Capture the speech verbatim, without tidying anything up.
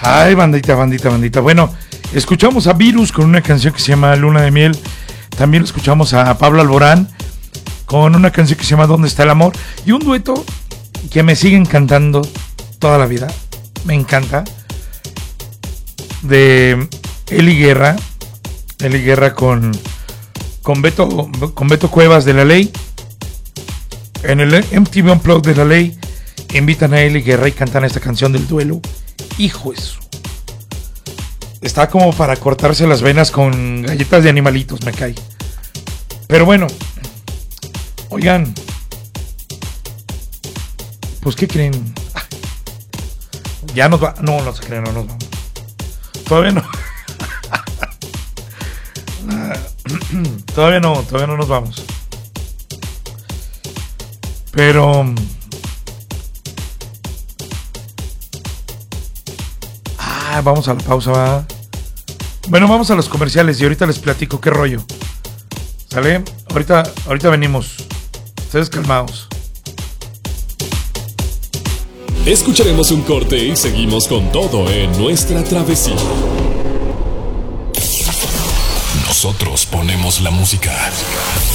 Ay, bandita, bandita, bandita. Bueno, escuchamos a Virus con una canción que se llama Luna de Miel. También escuchamos a Pablo Alborán con una canción que se llama ¿Dónde está el amor? Y un dueto que me sigue encantando toda la vida. Me encanta. De Eli Guerra. Eli Guerra con, con, Beto, con Beto Cuevas de La Ley. En el M T V Unplugged de La Ley invitan a Eli Guerra y cantan esta canción del duelo. Hijo eso. Está como para cortarse las venas con galletas de animalitos, me cae. Pero bueno. Oigan. Pues, ¿qué creen? Ya nos va. No, no se creen, no nos vamos. Todavía no. Todavía no, todavía no nos vamos. Pero... Ah, vamos a la pausa, ¿va? Bueno, vamos a los comerciales y ahorita les platico qué rollo. ¿Sale? Ahorita, ahorita venimos. Ustedes calmados. Escucharemos un corte y seguimos con todo en nuestra travesía. Nosotros ponemos la música.